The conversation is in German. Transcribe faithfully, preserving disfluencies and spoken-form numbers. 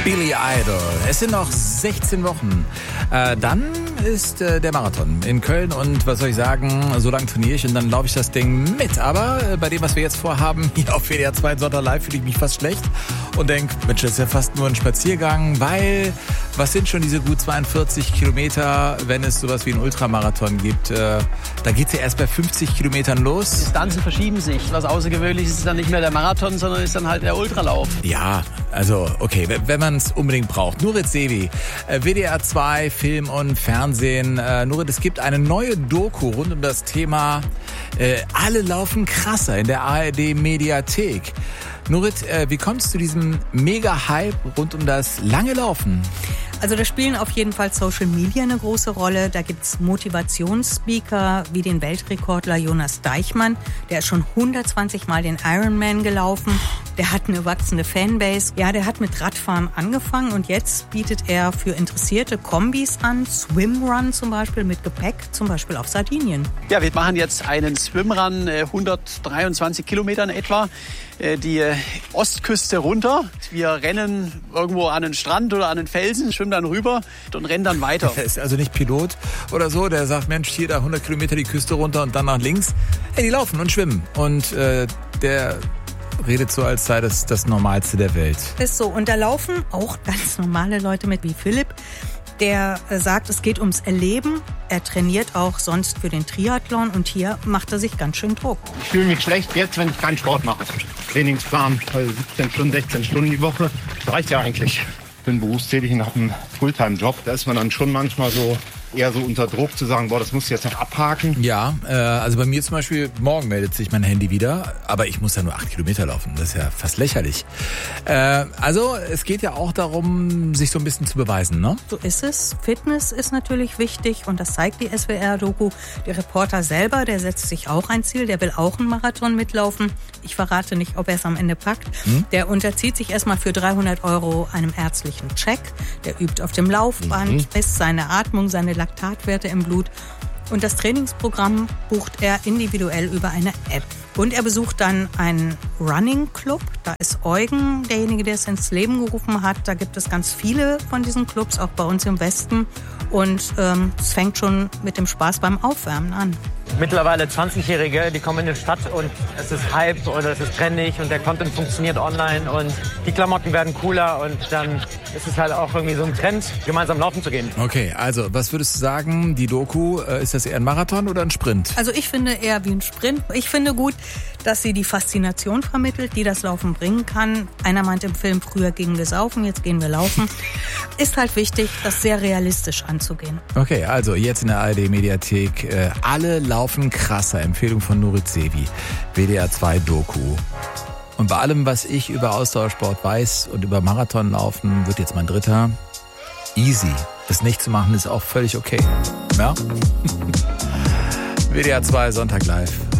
Billy Idol. Es sind noch sechzehn Wochen. Äh, dann ist äh, der Marathon in Köln und was soll ich sagen, so lange trainiere ich und dann laufe ich das Ding mit. Aber äh, bei dem, was wir jetzt vorhaben, hier auf W D R zwei Sonntag Live, fühle ich mich fast schlecht und denke, Mensch, das ist ja fast nur ein Spaziergang, weil was sind schon diese gut zweiundvierzig Kilometer, wenn es sowas wie einen Ultramarathon gibt? Äh, da geht es ja erst bei fünfzig Kilometern los. Die Distanzen verschieben sich. Was Außergewöhnliches ist dann nicht mehr der Marathon, sondern ist dann halt der Ultralauf. Ja, also okay, wenn man es unbedingt braucht. Nurit Sevi, W D R zwei, Film und Fernsehen. Äh, Nurit, es gibt eine neue Doku rund um das Thema äh, Alle laufen krasser in der A R D-Mediathek. Nurit, äh, wie kommst du zu diesem Mega-Hype rund um das lange Laufen? Also da spielen auf jeden Fall Social Media eine große Rolle. Da gibt's Motivationsspeaker wie den Weltrekordler Jonas Deichmann. Der ist schon hundertzwanzig Mal den Ironman gelaufen. Der hat eine wachsende Fanbase. Ja, der hat mit Radfahren angefangen und jetzt bietet er für Interessierte Kombis an. Swimrun zum Beispiel mit Gepäck, zum Beispiel auf Sardinien. Ja, wir machen jetzt einen Swimrun, hundertdreiundzwanzig Kilometern etwa, die Ostküste runter. Wir rennen irgendwo an den Strand oder an den Felsen, schwimmen dann rüber und rennen dann weiter. Er ist also nicht Pilot oder so, der sagt, Mensch, hier da hundert Kilometer die Küste runter und dann nach links. Hey, die laufen und schwimmen. Und äh, der redet so, als sei das das Normalste der Welt. Ist so. Und da laufen auch ganz normale Leute mit wie Philipp. Der sagt, es geht ums Erleben. Er trainiert auch sonst für den Triathlon und hier macht er sich ganz schön Druck. Ich fühle mich schlecht jetzt, wenn ich keinen Sport mache. Trainingsplan, siebzehn Stunden, sechzehn Stunden die Woche. Das reicht ja eigentlich. Ich bin berufstätig und habe einen Fulltime-Job. Da ist man dann schon manchmal so eher so unter Druck zu sagen, boah, das musst du jetzt noch abhaken. Ja, äh, also bei mir zum Beispiel, morgen meldet sich mein Handy wieder, aber ich muss ja nur acht Kilometer laufen. Das ist ja fast lächerlich. Äh, also es geht ja auch darum, sich so ein bisschen zu beweisen, ne? So ist es. Fitness ist natürlich wichtig und das zeigt die S W R-Doku. Der Reporter selber, der setzt sich auch ein Ziel, der will auch einen Marathon mitlaufen. Ich verrate nicht, ob er es am Ende packt. Hm? Der unterzieht sich erstmal für dreihundert Euro einem ärztlichen Check. Der übt auf dem Laufband, mhm. misst seine Atmung, seine Laktatwerte im Blut. Und das Trainingsprogramm bucht er individuell über eine App. Und er besucht dann einen Running Club. Da ist Eugen derjenige, der es ins Leben gerufen hat. Da gibt es ganz viele von diesen Clubs, auch bei uns im Westen. Und ähm, es fängt schon mit dem Spaß beim Aufwärmen an. Mittlerweile zwanzigjährige, die kommen in die Stadt und es ist Hype oder es ist trendig und der Content funktioniert online und die Klamotten werden cooler und dann ist es halt auch irgendwie so ein Trend, gemeinsam laufen zu gehen. Okay, also was würdest du sagen, die Doku, äh, ist das eher ein Marathon oder ein Sprint? Also ich finde eher wie ein Sprint. Ich finde gut, dass sie die Faszination vermittelt, die das Laufen bringen kann. Einer meint im Film, früher gingen wir saufen, jetzt gehen wir laufen. Ist halt wichtig, das sehr realistisch anzugehen. Okay, also jetzt in der A R D-Mediathek, äh, alle laufen krasser. Empfehlung von Nurit Sevi, W D R zwei Doku. Und bei allem, was ich über Ausdauersport weiß und über Marathonlaufen, wird jetzt mein dritter. Easy. Das nicht zu machen ist auch völlig okay. Ja? W D R zwei Sonntag Live.